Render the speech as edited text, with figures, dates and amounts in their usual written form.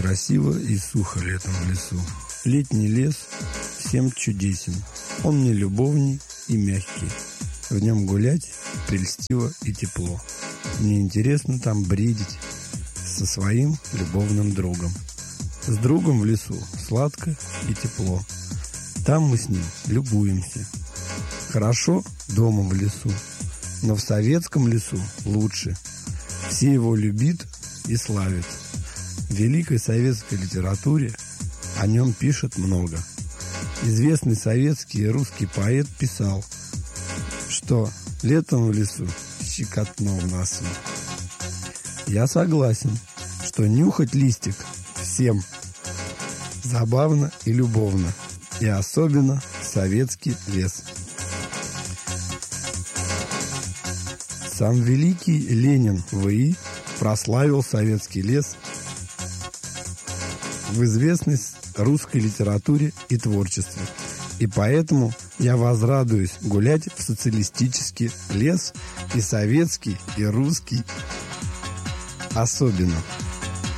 красиво и сухо летом в лесу. Летний лес всем чудесен. Он не любовный и мягкий. В нем гулять прельстиво и тепло. Мне интересно там бредить со своим любовным другом. С другом в лесу сладко и тепло. Там мы с ним любуемся. Хорошо дома в лесу, но в советском лесу лучше. Все его любят и славят. В великой советской литературе о нем пишут много. Известный советский и русский поэт писал, что летом в лесу щекотно в носу. Я согласен, что нюхать листик всем забавно и любовно, и особенно советский лес. Сам великий Ленин В.И. прославил советский лес в известной русской литературе и творчестве. И поэтому я возрадуюсь гулять в социалистический лес, и советский, и русский особенно.